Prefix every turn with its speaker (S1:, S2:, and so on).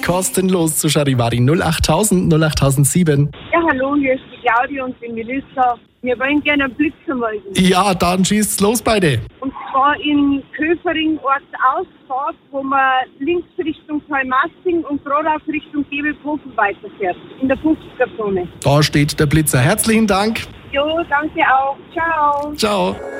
S1: kostenlos zu Charivari 08000 08007.
S2: Ja, hallo, hier ist die Claudia und die Melissa. Wir wollen gerne einen Blitz melden.
S1: Ja, dann schießt's los beide.
S2: Und zwar in Köfering Ortsausfahrt, wo man links Richtung Palmasting und geradeaus Richtung Gebelkofen weiterfährt. In der 50er-Zone.
S1: Da steht der Blitzer. Herzlichen Dank.
S2: Jo, danke auch. Ciao.
S1: Ciao.